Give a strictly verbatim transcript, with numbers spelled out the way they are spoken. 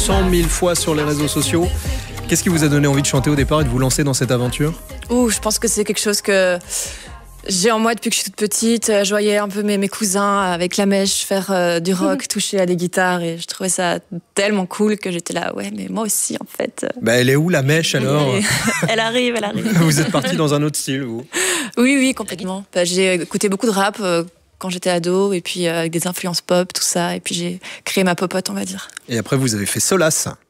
cent mille fois sur les réseaux sociaux. Qu'est-ce qui vous a donné envie de chanter au départ et de vous lancer dans cette aventure? Ouh, je pense que c'est quelque chose que j'ai en moi depuis que je suis toute petite. Je voyais un peu mes, mes cousins avec la mèche faire euh, du rock, toucher à des guitares et je trouvais ça tellement cool que j'étais là, ouais, mais moi aussi en fait. Bah, elle est où la mèche alors? Elle arrive, elle arrive. Vous êtes parti dans un autre style, vous? Oui, oui, complètement. Bah, j'ai écouté beaucoup de rap euh, quand j'étais ado et puis euh, avec des influences pop, tout ça. Et puis j'ai créé ma popote, on va dire. Et après, vous avez fait Solace.